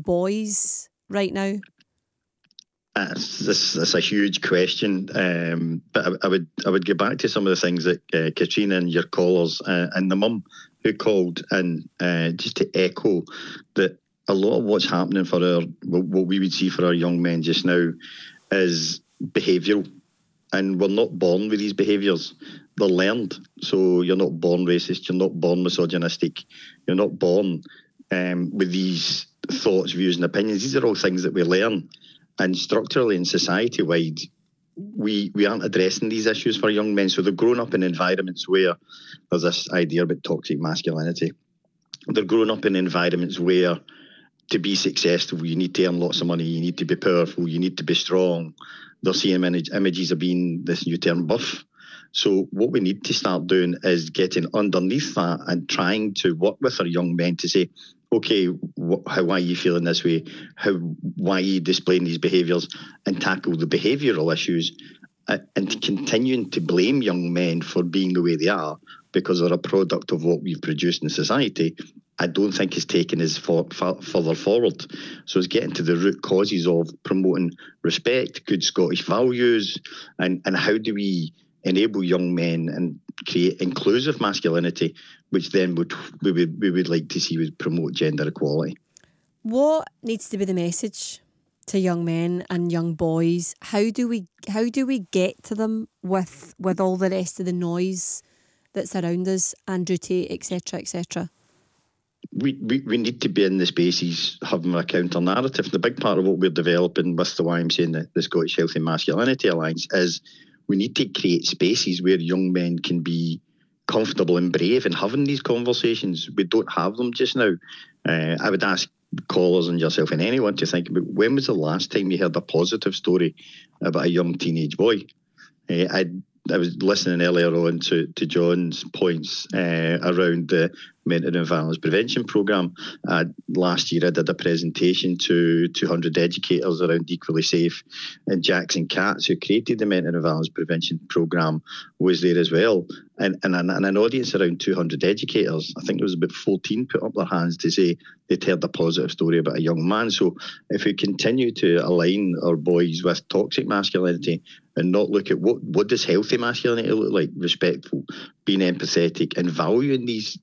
boys right now? That's a huge question, but I would go back to some of the things that Katrina and your callers and the mum who called, and just to echo that a lot of what's happening for what we would see for our young men just now is behavioural, and we're not born with these behaviours. They're learned. So you're not born racist, you're not born misogynistic, you're not born with these thoughts, views and opinions. These are all things that we learn. And structurally and society-wide, we aren't addressing these issues for young men. So they're growing up in environments where there's this idea about toxic masculinity. They're growing up in environments where to be successful, you need to earn lots of money, you need to be powerful, you need to be strong. They're seeing images of being this new term buff. So what we need to start doing is getting underneath that and trying to work with our young men to say, okay, why are you feeling this way? Why are you displaying these behaviours? And tackle the behavioural issues, and continuing to blame young men for being the way they are because they're a product of what we've produced in society, I don't think is taken us further forward. So it's getting to the root causes of promoting respect, good Scottish values, and how do we enable young men and create inclusive masculinity, which then we would like to see would promote gender equality. What needs to be the message to young men and young boys? How do we get to them with all the rest of the noise that's around us, Andrew Tate, etc., etc.? We need to be in the spaces having a counter narrative. The big part of what we're developing with the YMCA and the Scottish Healthy Masculinity Alliance is we need to create spaces where young men can be comfortable and brave in having these conversations. We don't have them just now. I would ask callers and yourself and anyone to think about, when was the last time you heard a positive story about a young teenage boy? I was listening earlier on to John's points around the mental and violence prevention programme. Last year I did a presentation to 200 educators around Equally Safe, and Jackson Katz, who created the mental and violence prevention programme, was there as well. And an audience around 200 educators, I think there was about 14 put up their hands to say they'd heard a positive story about a young man. So if we continue to align our boys with toxic masculinity and not look at what does healthy masculinity look like, respectful, being empathetic and valuing these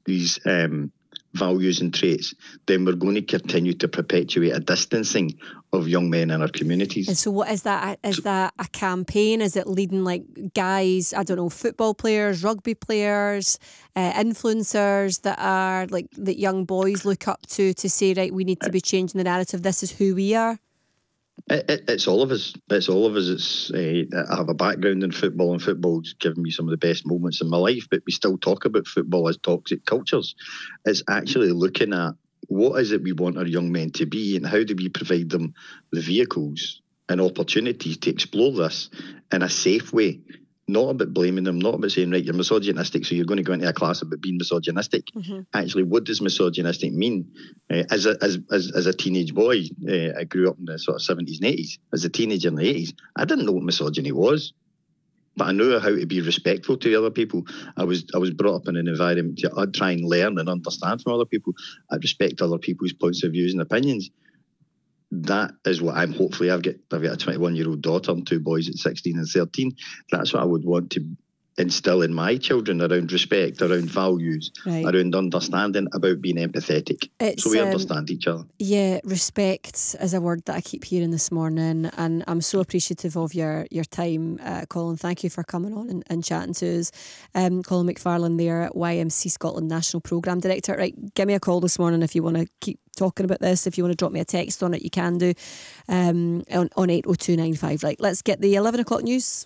values and traits, then we're going to continue to perpetuate a distancing of young men in our communities. And so what is that? Is that a campaign? Is it leading like guys, I don't know, football players, rugby players, influencers that young boys look up to say, right, we need to be changing the narrative, this is who we are? It's all of us. It's all of us. I have a background in football, and football's given me some of the best moments in my life, but we still talk about football as toxic cultures. It's actually looking at what is it we want our young men to be, and how do we provide them the vehicles and opportunities to explore this in a safe way. Not about blaming them, not about saying, right, you're misogynistic, so you're going to go into a class about being misogynistic. Mm-hmm. Actually, what does misogynistic mean? As a teenage boy, I grew up in the sort of 70s and 80s. As a teenager in the 80s, I didn't know what misogyny was, but I knew how to be respectful to other people. I was brought up in an environment I'd try and learn and understand from other people. I'd respect other people's points of views and opinions. That is what I'm hopefully, I've got a 21-year-old daughter and two boys at 16 and 13. That's what I would want to instill in my children, around respect, around values, right, around understanding, about being empathetic, so we understand each other. Yeah, respect is a word that I keep hearing this morning, and I'm so appreciative of your time, Colin. Thank you for coming on and chatting to us. Colin McFarlane there at YMC Scotland National Programme Director. Right, give me a call this morning if you want to keep talking about this. If you want to drop me a text on it, you can do on 80295. Right, let's get the 11 o'clock news.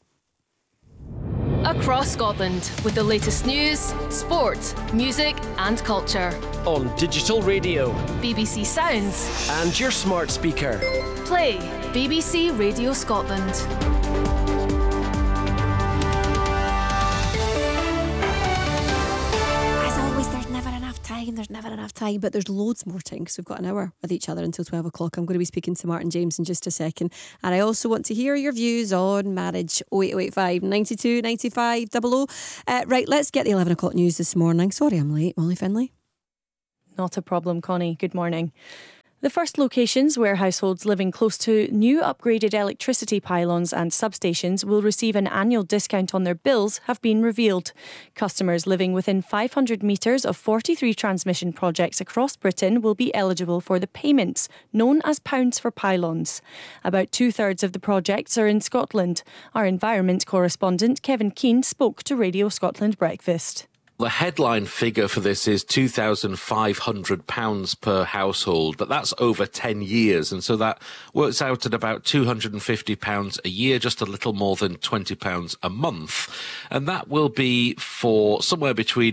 Across Scotland with the latest news, sport, music and culture. On digital radio, BBC Sounds and your smart speaker. Play BBC Radio Scotland. There's never enough time, but there's loads more time because we've got an hour with each other until 12 o'clock. I'm going to be speaking to Martin James in just a second, and I also want to hear your views on marriage. 08085 92 95 00. Right, let's get the 11 o'clock news this morning. Sorry I'm late, Molly Finlay. Not a problem, Connie. Good morning. The first locations where households living close to new upgraded electricity pylons and substations will receive an annual discount on their bills have been revealed. Customers living within 500 metres of 43 transmission projects across Britain will be eligible for the payments, known as pounds for pylons. About 2/3 of the projects are in Scotland. Our environment correspondent Kevin Keane spoke to Radio Scotland Breakfast. The headline figure for this is £2,500 per household, but that's over 10 years. And so that works out at about £250 a year, just a little more than £20 a month. And that will be for somewhere between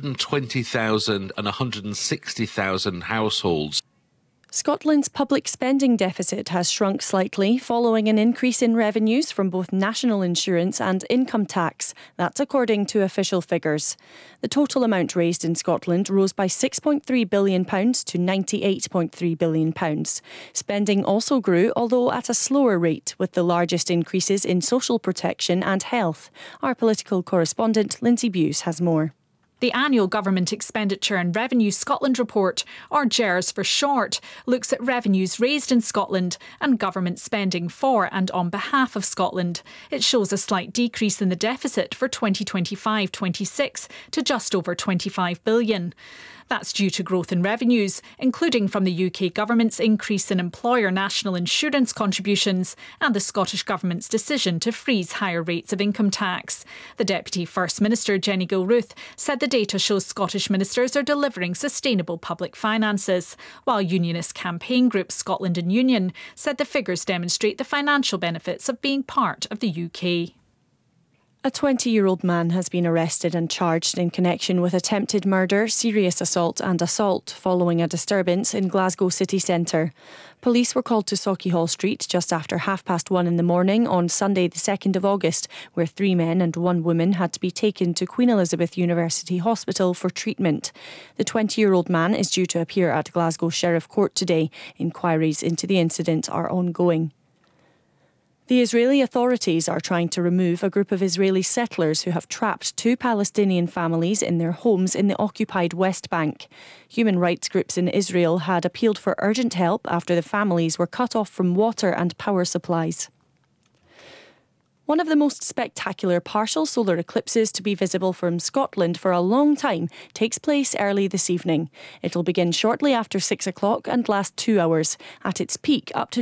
120,000 and 160,000 households. Scotland's public spending deficit has shrunk slightly following an increase in revenues from both national insurance and income tax. That's according to official figures. The total amount raised in Scotland rose by £6.3 billion to £98.3 billion. Spending also grew, although at a slower rate, with the largest increases in social protection and health. Our political correspondent Lindsay Bewes has more. The annual Government Expenditure and Revenue Scotland report, or GERS for short, looks at revenues raised in Scotland and government spending for and on behalf of Scotland. It shows a slight decrease in the deficit for 2025-26 to just over £25 billion. That's due to growth in revenues, including from the UK Government's increase in employer national insurance contributions and the Scottish Government's decision to freeze higher rates of income tax. The Deputy First Minister, Jenny Gilruth, said the data shows Scottish ministers are delivering sustainable public finances, while unionist campaign group Scotland in Union said the figures demonstrate the financial benefits of being part of the UK. A 20-year-old man has been arrested and charged in connection with attempted murder, serious assault and assault following a disturbance in Glasgow city centre. Police were called to Sauchiehall Street just after 1:30 in the morning on Sunday the 2nd of August, where 3 men and 1 woman had to be taken to Queen Elizabeth University Hospital for treatment. The 20-year-old man is due to appear at Glasgow Sheriff Court today. Inquiries into the incident are ongoing. The Israeli authorities are trying to remove a group of Israeli settlers who have trapped 2 Palestinian families in their homes in the occupied West Bank. Human rights groups in Israel had appealed for urgent help after the families were cut off from water and power supplies. One of the most spectacular partial solar eclipses to be visible from Scotland for a long time takes place early this evening. It'll begin shortly after 6 o'clock and last 2 hours. At its peak, up to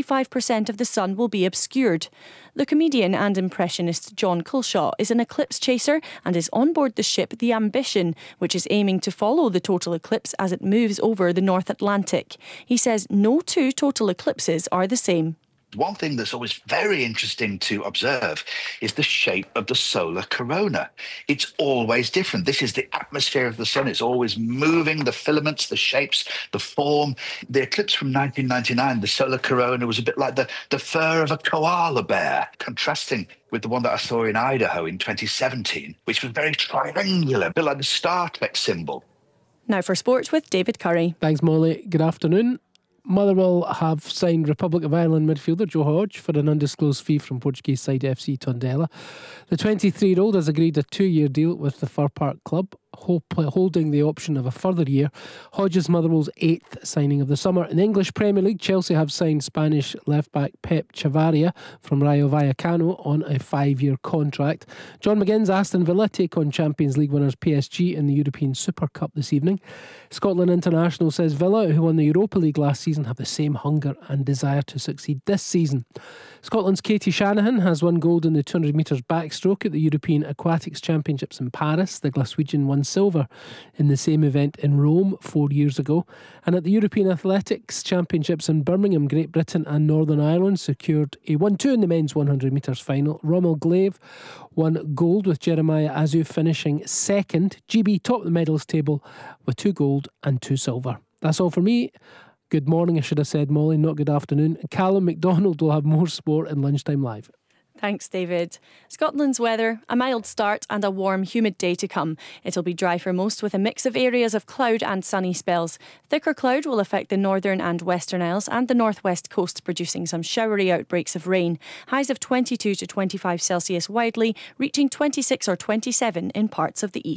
95% of the sun will be obscured. The comedian and impressionist John Culshaw is an eclipse chaser and is on board the ship The Ambition, which is aiming to follow the total eclipse as it moves over the North Atlantic. He says no 2 total eclipses are the same. One thing that's always very interesting to observe is the shape of the solar corona. It's always different. This is the atmosphere of the sun. It's always moving, the filaments, the shapes, the form. The eclipse from 1999, the solar corona, was a bit like the fur of a koala bear, contrasting with the one that I saw in Idaho in 2017, which was very triangular, a bit like the Star Trek symbol. Now for sport with David Curry. Thanks, Molly. Good afternoon. Motherwell have signed Republic of Ireland midfielder Joe Hodge for an undisclosed fee from Portuguese side FC Tondela. The 23-year-old has agreed a 2-year deal with the Fir Park club, holding the option of a further year. Hodge is Motherwell's 8th signing of the summer. In the English Premier League, Chelsea have signed Spanish left-back Pep Chavaria from Rayo Vallecano on a 5-year contract. John McGinn's Aston Villa take on Champions League winners PSG in the European Super Cup this evening. Scotland International says Villa, who won the Europa League last season, have the same hunger and desire to succeed this season. Scotland's Katie Shanahan has won gold in the 200 metres backstroke at the European Aquatics Championships in Paris. The Glaswegian won silver in the same event in Rome 4 years ago. And at the European Athletics Championships in Birmingham, Great Britain and Northern Ireland secured a 1-2 in the men's 100 metres final. Rommel Glaive won gold with Jeremiah Azu finishing second. GB topped the medals table with 2 gold and 2 silver. That's all for me. Good morning, I should have said, Molly, not good afternoon. Callum McDonald will have more sport in Lunchtime Live. Thanks, David. Scotland's weather, a mild start and a warm, humid day to come. It'll be dry for most with a mix of areas of cloud and sunny spells. Thicker cloud will affect the northern and western Isles and the northwest coast, producing some showery outbreaks of rain. Highs of 22 to 25 Celsius widely, reaching 26 or 27 in parts of the east.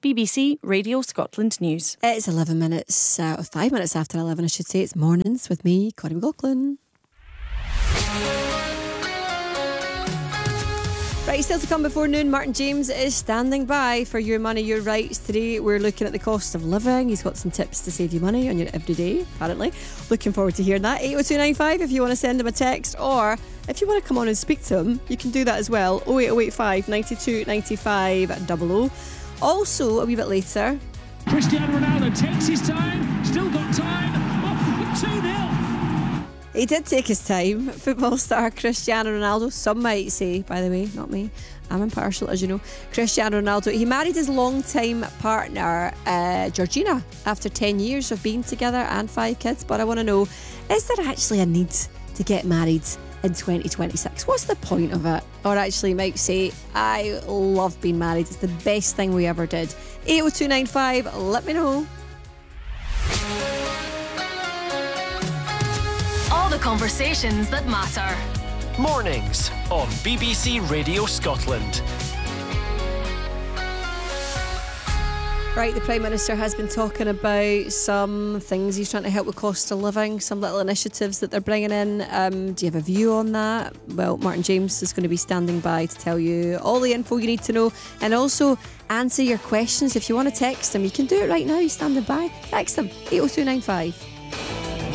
BBC Radio Scotland News. It's 11 minutes, 5 minutes after 11, I should say. It's mornings with me, Connie McLaughlin. Right, still to come before noon, Martin James is standing by for Your Money, Your Rights. Today we're looking at the cost of living. He's got some tips to save you money on your everyday, apparently. Looking forward to hearing that. 80295 if you want to send him a text, or if you want to come on and speak to him, you can do that as well. 08085 92 95 00. Also, a wee bit later, Cristiano Ronaldo takes his time, still got time, oh, 2-0. he did take his time. Football star Cristiano Ronaldo, some might say, by the way, not me, I'm impartial, as you know. Cristiano Ronaldo, he married his long-time partner, Georgina, after 10 years of being together and 5 kids. But I want to know, is there actually a need to get married in 2026? What's the point of it? Or actually, might say, I love being married. It's the best thing we ever did. 80295, let me know. All the conversations that matter. Mornings on BBC Radio Scotland. Right, the Prime Minister has been talking about some things he's trying to help with cost of living, some little initiatives that they're bringing in. Do you have a view on that? Well, Martin James is going to be standing by to tell you all the info you need to know, and also answer your questions. If you want to text him, you can do it right now. He's standing by. Text him, 80295.